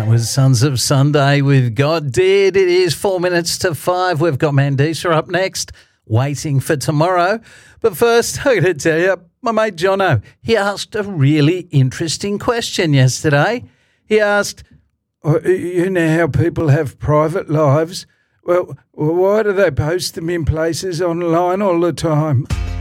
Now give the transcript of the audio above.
That was Sons of Sunday with God Did. It is 4 minutes to 5. We've got Mandisa up next, waiting for tomorrow. But first, I'm going to tell you, my mate Jono, he asked a really interesting question yesterday. He asked, you know how people have private lives? Well, why do they post them in places online all the time?